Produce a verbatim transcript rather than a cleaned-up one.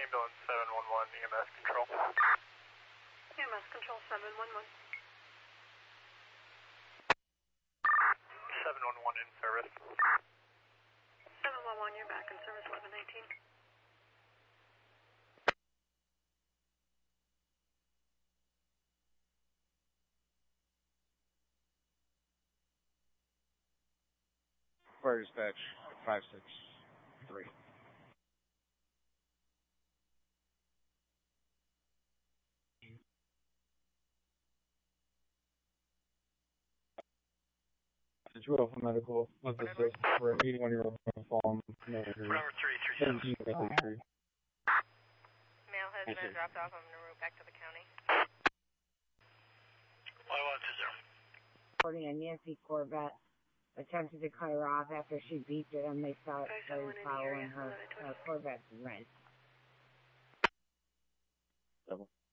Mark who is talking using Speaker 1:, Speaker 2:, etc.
Speaker 1: ambulance seven one one, E M S control.
Speaker 2: E M S control seven one one.
Speaker 1: seven one one in service.
Speaker 2: seven one one, you're back in service eleven nineteen.
Speaker 3: Fire dispatch five six three. twelve for medical. Let's just say for an eighty-one year old fallen manager.
Speaker 1: Number three three seven.
Speaker 3: seventeen eighty-three.
Speaker 4: Male has been dropped off on the route back to the county.
Speaker 1: one one two zero.
Speaker 5: Reporting a Nancy Corvette attempted to cut her off after she beeped at them. They started following her uh, Corvette's rent.
Speaker 3: Double.